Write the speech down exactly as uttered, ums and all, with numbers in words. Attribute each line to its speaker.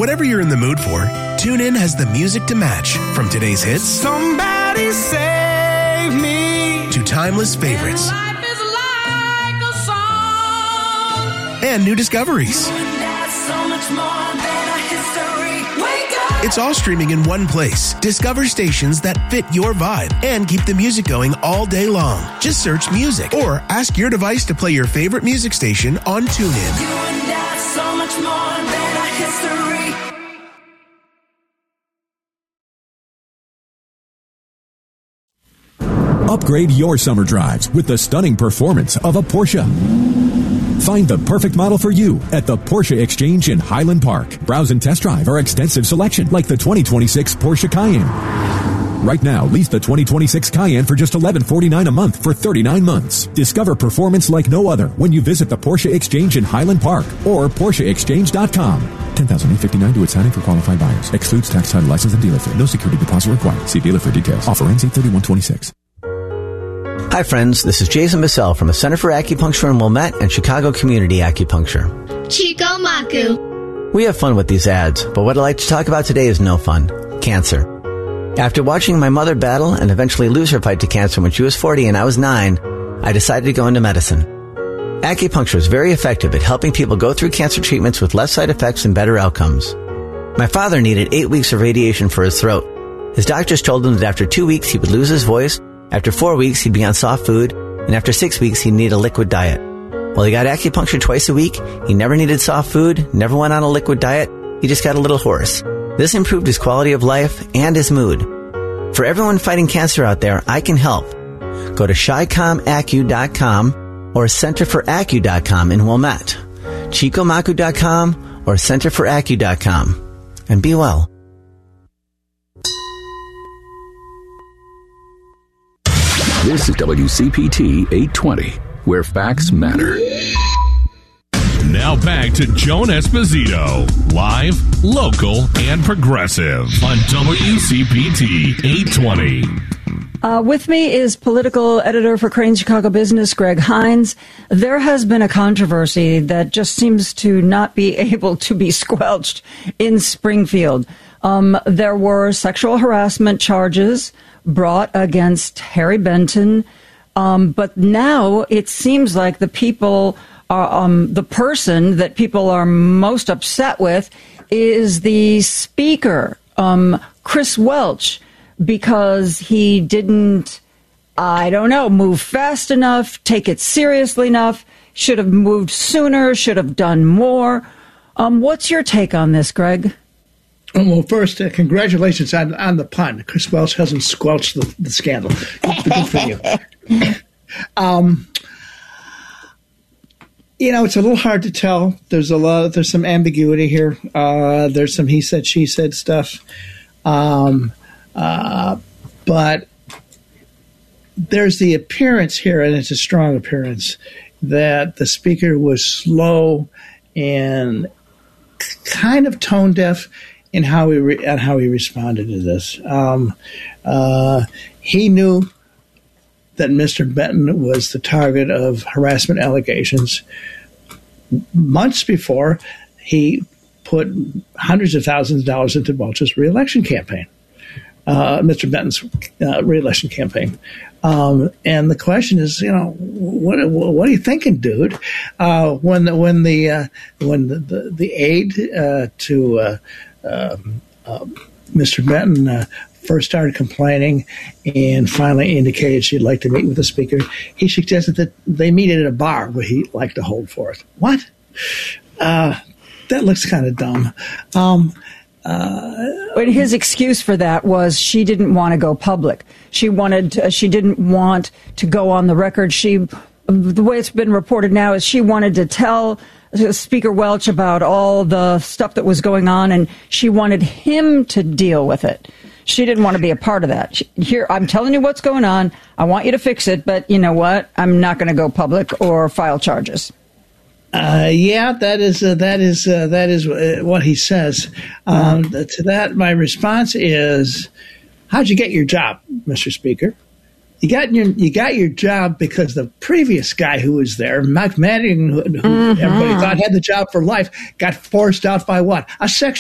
Speaker 1: Whatever you're in the mood for, TuneIn has the music to match. From today's hits,
Speaker 2: Somebody Save Me,
Speaker 1: to timeless favorites.
Speaker 2: Life is like a song.
Speaker 1: And new discoveries.
Speaker 2: So much more than a history. Wake up.
Speaker 1: It's all streaming in one place. Discover stations that fit your vibe and keep the music going all day long. Just search music or ask your device to play your favorite music station on TuneIn.
Speaker 2: You and I, so much more than a history.
Speaker 3: Upgrade your summer drives with the stunning performance of a Porsche. Find the perfect model for you at the Porsche Exchange in Highland Park. Browse and test drive our extensive selection like the twenty twenty-six Porsche Cayenne. Right now, lease the twenty twenty-six Cayenne for just eleven forty-nine a month for thirty-nine months. Discover performance like no other when you visit the Porsche Exchange in Highland Park or Porsche Exchange dot com. ten thousand eight hundred fifty-nine to its signing for qualified buyers. Excludes tax, title, license, and dealer fee. No security deposit required. See dealer for details. Offer ends eight thirty-one twenty-six.
Speaker 4: Hi friends, this is Jason Bissell from the Center for Acupuncture in Wilmette and Chicago Community Acupuncture.
Speaker 5: Chico Maku.
Speaker 4: We have fun with these ads, but what I'd like to talk about today is no fun. Cancer. After watching my mother battle and eventually lose her fight to cancer when she was forty and I was nine, I decided to go into medicine. Acupuncture is very effective at helping people go through cancer treatments with less side effects and better outcomes. My father needed eight weeks of radiation for his throat. His doctors told him that after two weeks he would lose his voice, after four weeks he'd be on soft food, and after six weeks he'd need a liquid diet. Well, he got acupuncture twice a week, he never needed soft food, never went on a liquid diet, he just got a little hoarse. This improved his quality of life and his mood. For everyone fighting cancer out there, I can help. Go to chi com acu dot com or center for acu dot com in Wilmette, chico maku dot com or center for acu dot com. And be well.
Speaker 6: This is W C P T eight twenty, where facts matter.
Speaker 7: Now back to Joan Esposito, live, local, and progressive on W C P T eight twenty.
Speaker 8: Uh, with me is political editor for Crain's Chicago Business, Greg Hines. There has been a controversy that just seems to not be able to be squelched in Springfield. Um, there were sexual harassment charges brought against Harry Benton, um, but now it seems like the people are, um, the person that people are most upset with is the speaker, um, Chris Welch, because he didn't, I don't know, move fast enough, take it seriously enough, should have moved sooner, should have done more. Um, what's your take on this, Greg?
Speaker 9: Well, first, uh, congratulations on, on the pun. Chris Welch hasn't squelched the, the scandal. Good, good for you. um, you know, it's a little hard to tell. There's a lot. There's some ambiguity here. Uh, there's some he said, she said stuff. Um, uh, but there's the appearance here, and it's a strong appearance, that the speaker was slow and kind of tone deaf in how he re- and how he responded to this. Um, uh, he knew that Mister Benton was the target of harassment allegations months before he put hundreds of thousands of dollars into Welch's reelection campaign, uh, Mister Benton's uh, reelection campaign. Um, and the question is, you know, what what are you thinking, dude? Uh, when the when the uh, when the the, the aide uh, to uh, Um, uh, Mister Benton uh, first started complaining and finally indicated she'd like to meet with the speaker, he suggested that they meet at a bar where he'd like to hold forth. What? Uh, that looks kind of dumb. Um, uh,
Speaker 8: but his excuse for that was she didn't want to go public. She wanted to, she didn't want to go on the record. She, the way it's been reported now is she wanted to tell Speaker Welch about all the stuff that was going on, and she wanted him to deal with it. She didn't want to be a part of that. She, here, I'm telling you what's going on. I want you to fix it, but you know what? I'm not going to go public or file charges.
Speaker 9: Uh, yeah, that is uh, that is uh, that is what he says. Um, to that, my response is, "How'd you get your job, Mister Speaker? You got your you got your job because the previous guy who was there, Mike Manning, who, who mm-hmm. everybody thought had the job for life, got forced out by what? A sexual